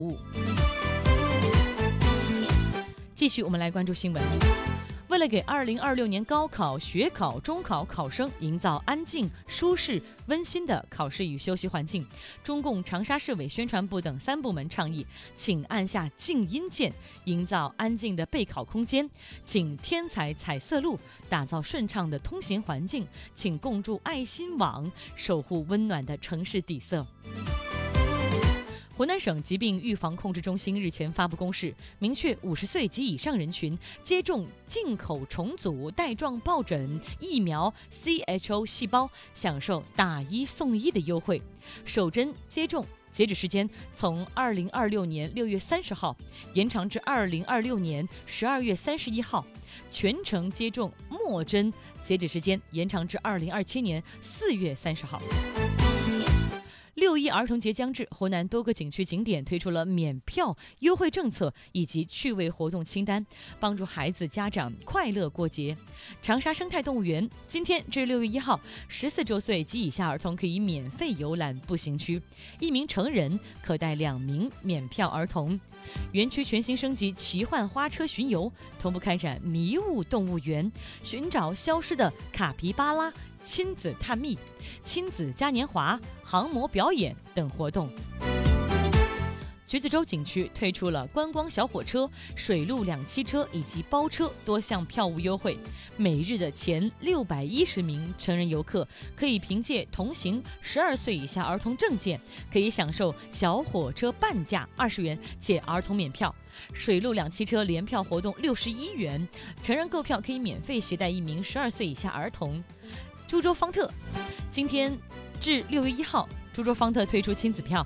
继续，我们来关注新闻。为了给2026年高考、学考、中考考生营造安静、舒适、温馨的考试与休息环境，中共长沙市委宣传部等3部门倡议，请按下静音键，营造安静的备考空间，请添彩彩色路，打造顺畅的通行环境，请共筑爱心网，守护温暖的城市底色。湖南省疾病预防控制中心日前发布公示，明确50岁及以上人群接种进口重组带状疱疹疫苗 CHO 细胞享受打1送1的优惠，首针接种截止时间从2026年6月30号延长至2026年12月31号，全程接种末针截止时间延长至2027年4月30号。6·1儿童节将至，湖南多个景区景点推出了免票优惠政策以及趣味活动清单，帮助孩子家长快乐过节。长沙生态动物园今天至6月1号，14周岁及以下儿童可以免费游览步行区，1名成人可带2名免票儿童。园区全新升级奇幻花车巡游，同步开展迷雾动物园，寻找消失的卡皮巴拉，亲子探秘、亲子嘉年华、航模表演等活动。橘子洲景区推出了观光小火车、水陆两栖车以及包车多项票务优惠，每日的前610名成人游客可以凭借同行12岁以下儿童证件，可以享受小火车半价20元，且儿童免票。水陆两栖车联票活动61元，成人购票可以免费携带1名12岁以下儿童。株洲方特今天至6月1号，株洲方特推出亲子票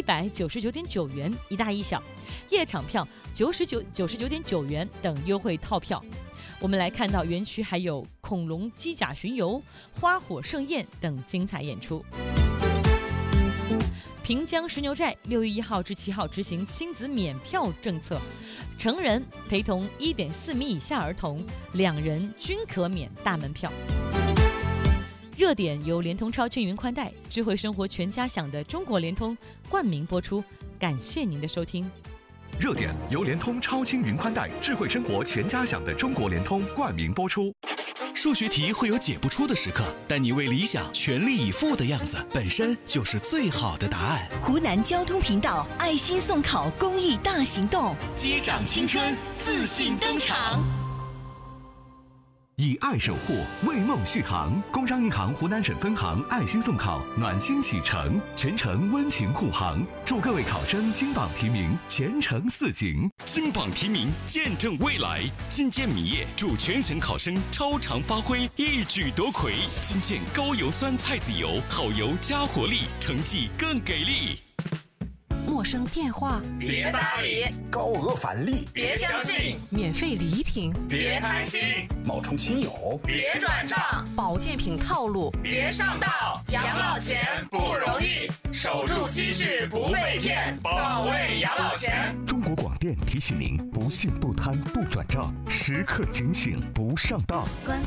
199.9元一大一小，夜场票99.9元等优惠套票。我们来看到园区还有恐龙机甲巡游、花火盛宴等精彩演出。平江石牛寨6月1号至7号执行亲子免票政策，成人陪同1.4米以下儿童2人均可免大门票。热点由联通超轻云宽带智慧生活全家享的中国联通冠名播出，感谢您的收听。 热点由联通超轻云宽带智慧生活全家享的中国联通冠名播出。 数学题会有解不出的时刻，但你为理想全力以赴的样子本身就是最好的答案。 湖南交通频道爱心送考公益大行动， 接掌青春，自信登场。 以爱守护，为梦续航。工商银行湖南省分行爱心送考暖心启程，全程温情护航，祝各位考生金榜题名，前程似锦。 金榜题名，见证未来。金健米业祝全省考生超常发挥，一举夺魁。金健高油酸菜籽油，好油加活力，成绩更给力。 陌生电话别搭理， 高额返利别相信， 免费礼品别贪心， 冒充亲友别转账， 保健品套路别上当。养老钱不容易，守住积蓄不被骗，保卫养老钱。 中国广电提醒您：不信不贪不转账，时刻警醒不上当。